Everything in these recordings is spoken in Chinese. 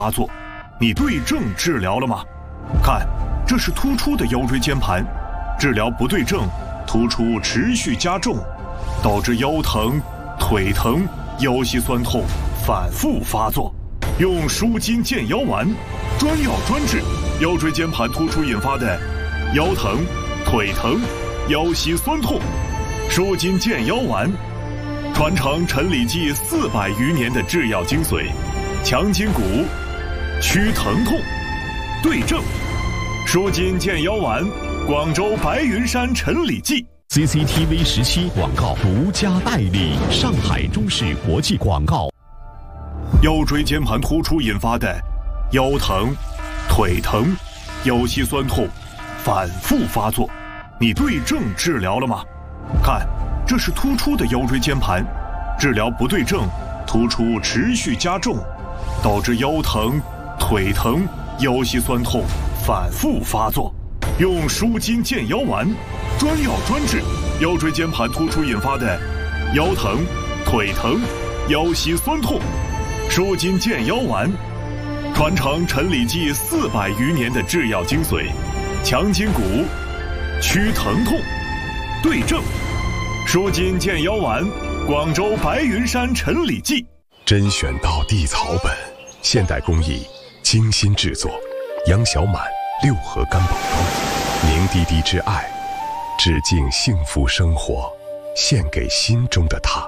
发作，你对症治疗了吗？看，这是突出的腰椎间盘，治疗不对症，突出持续加重，导致腰疼、腿疼、腰膝酸痛反复发作。用舒筋健腰丸，专药专治腰椎间盘突出引发的腰疼、腿疼、腰膝酸痛。舒筋健腰丸，传承陈李济400余年的制药精髓，强筋骨，祛疼痛，对症。舒筋健腰丸，广州白云山陈李济。 CCTV 17广告独家代理，上海中视国际广告。 腰椎间盘突出引发的腰疼、腿疼、腰膝酸痛反复发作，你对症治疗了吗？看，这是突出的腰椎间盘，治疗不对症，突出持续加重，导致腰疼、腿疼、腰膝酸痛反复发作。用舒筋健腰丸，专药专治腰椎间盘突出引发的腰疼、腿疼、腰膝酸痛。舒筋健腰丸，传承陈李济400余年的制药精髓，强筋骨，祛疼痛，对症。舒筋健腰丸，广州白云山陈李济。 甄选到地草本，现代工艺，精心制作，杨小满6合干宝膏，凝滴滴之爱，致敬幸福生活，献给心中的他。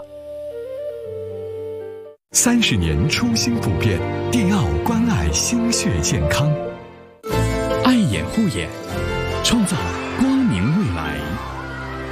30年初心不变，迪奥关爱心血健康。爱眼护眼，创造光